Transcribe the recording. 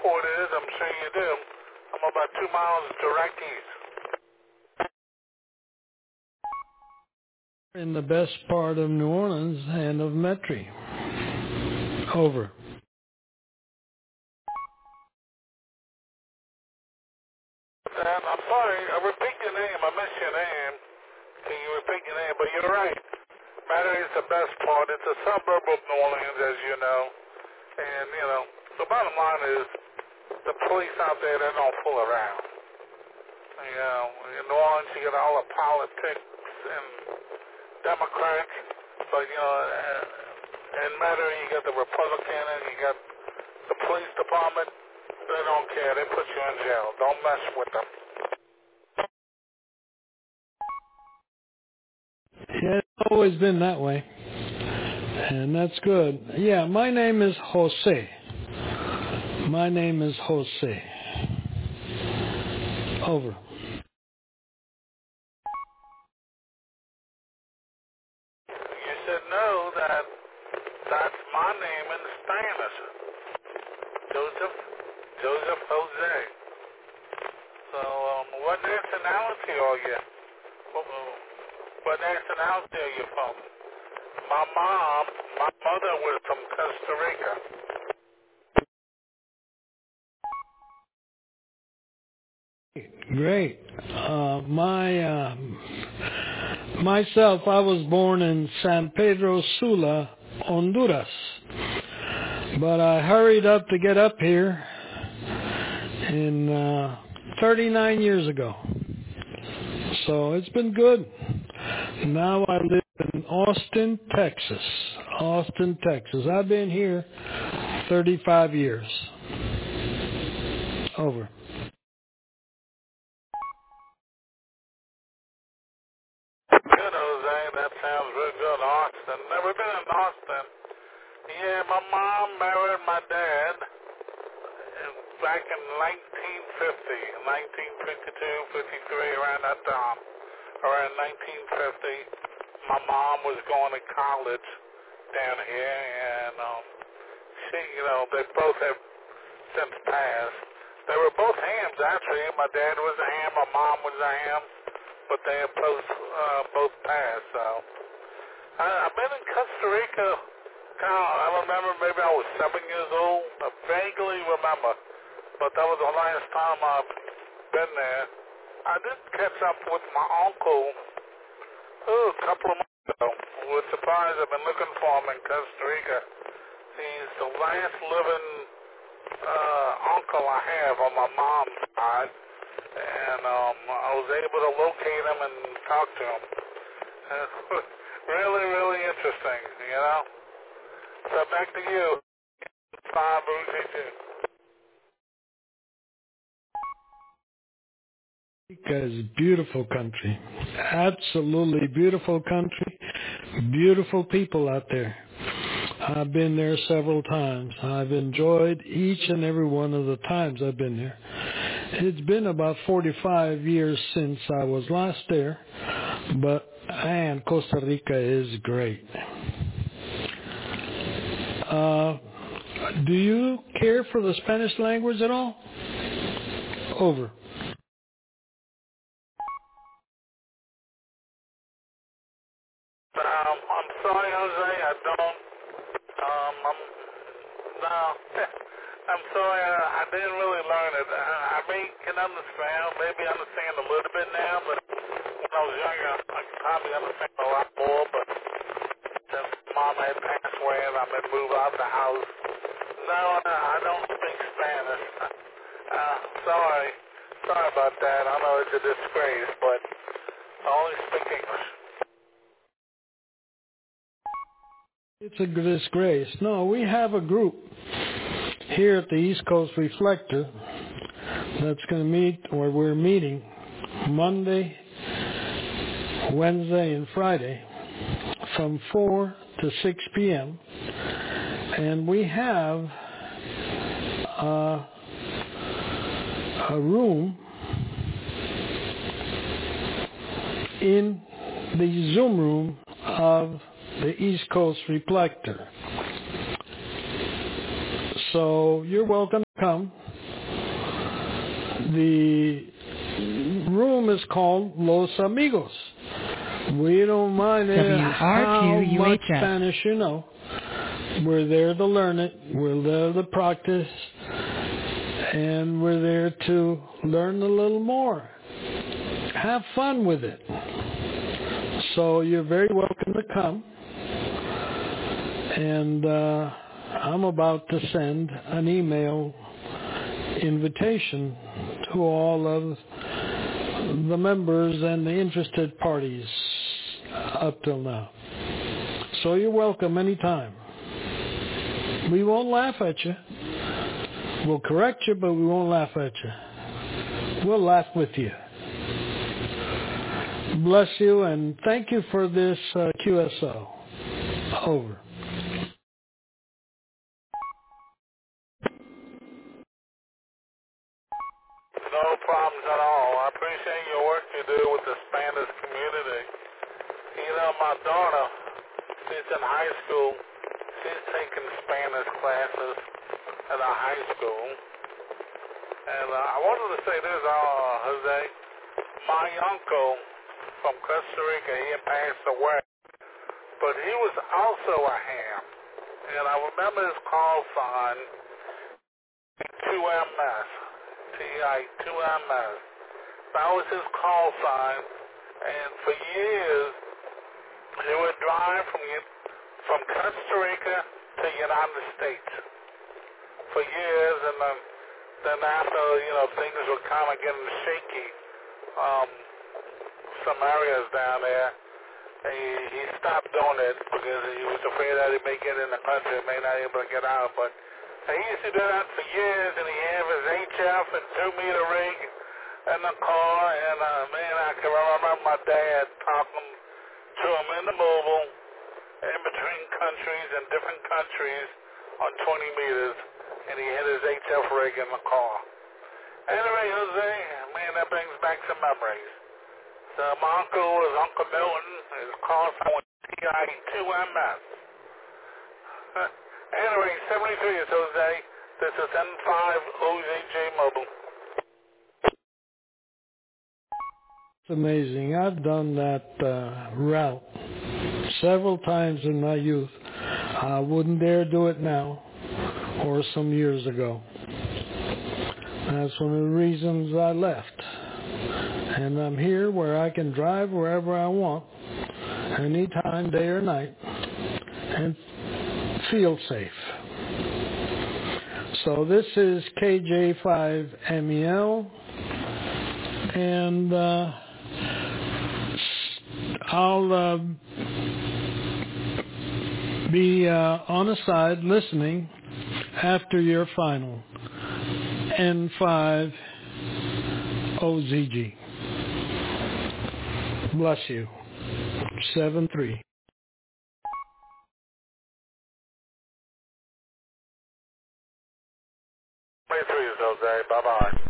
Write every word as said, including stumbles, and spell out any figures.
airport is. I'm sure you do. I'm about two miles direct east. In the best part of New Orleans and of Metairie. Over. And I'm sorry, I repeat your name. I missed your name. Can you repeat your name? But you're right. Metairie is the best part. It's a suburb of New Orleans, as you know. And, you know, the bottom line is the police out there, they don't fool around. You know, in New Orleans, you get all the politics and Democrats. But, you know, in Metairie, you got the Republican and you got the police department. They don't care. They put you in jail. Don't mess with them. Yeah, it's always been that way. And that's good. Yeah, my name is Jose. My name is Jose. Over. You should know that that's my name in Spanish. Joseph, Joseph Jose. So, um, what nationality are you? What, what nationality are you from? My mom, my mother was from Costa Rica. Great. Uh, my uh, myself, I was born in San Pedro Sula, Honduras, but I hurried up to get up here in uh, thirty-nine years ago. So it's been good. Now I live in Austin, Texas. Austin, Texas. I've been here thirty-five years. Over. Good, Jose. That sounds real good. Austin. Never been in Austin. Yeah, my mom married my dad back in nineteen fifty, nineteen fifty-two, fifty-three, around that time. Around nineteen fifty, my mom was going to college down here, and um, she, you know, they both have since passed. They were both hams, actually. My dad was a ham, my mom was a ham, but they have both, uh, both passed, so. I, I've been in Costa Rica, kind of, I remember maybe I was seven years old. I vaguely remember, but that was the last time I've been there. I did catch up with my uncle, oh, a couple of months ago. I was surprised. I've been looking for him in Costa Rica. He's the last living uh, uncle I have on my mom's side, and um, I was able to locate him and talk to him. Really, really interesting, you know? So back to you. Five Uzi two. It's a beautiful country. Absolutely beautiful country. Beautiful people out there. I've been there several times. I've enjoyed each and every one of the times I've been there. It's been about forty-five years since I was last there, but and Costa Rica is great. Uh, do you care for the Spanish language at all? Over. Um, I'm sorry, Jose. I don't. Um, I'm no. I'm sorry. I, I didn't really learn it. I, I may can understand, maybe understand a little bit now, but when I was younger, I could probably understand a lot more. But since Mom had passed away and I had moved out the house, no, I, I don't speak Spanish. Uh, sorry, sorry about that. I know it's a disgrace, but I only speak English. It's a disgrace. No, we have a group here at the East Coast Reflector that's going to meet, or we're meeting Monday, Wednesday, and Friday from four to six p.m. And we have uh, a room in the Zoom room of the East Coast Reflector. So you're welcome. come. The room is called Los Amigos. We don't mind how much Spanish you know. We're there to learn it. We're there to practice. And we're there to learn a little more. Have fun with it. So you're very welcome to come. And uh, I'm about to send an email invitation to all of the members and the interested parties up till now. So you're welcome anytime. We won't laugh at you. We'll correct you, but we won't laugh at you. We'll laugh with you. Bless you, and thank you for this uh, Q S O. Over. No problems at all. I appreciate your work you do with the Spanish community. You know, my daughter, she's in high school. She's taking Spanish classes at a high school. And uh, I wanted to say this, uh, Jose. My uncle from Costa Rica, he had passed away. But he was also a ham. And I remember his call sign, two M S. T I two M S. That was his call sign. And for years, he would drive from from Costa Rica to the United States for years, and then, then after, you know, things were kind of getting shaky, um, some areas down there, he, he stopped doing it because he was afraid that he may get in the country, may not be able to get out, but he used to do that for years, and he had his H F and two-meter rig in the car, and uh, man, I can remember my dad talking to him in the mobile, in between countries and different countries on twenty meters, and he had his H F rig in the car. Anyway, Jose, man, that brings back some memories. So my uncle was Uncle Milton. His call sign was T I two M S. Anyway, seventy-three is Jose. This is N five O Z J Mobile. It's amazing. I've done that uh, route several times in my youth. I wouldn't dare do it now or some years ago. That's one of the reasons I left. And I'm here where I can drive wherever I want, anytime, day or night, and feel safe. So this is K J five M E L, and uh, I'll uh, be uh, on the side listening after your final N five O Z G. Bless you. seven three. twenty-three is Jose. Bye-bye.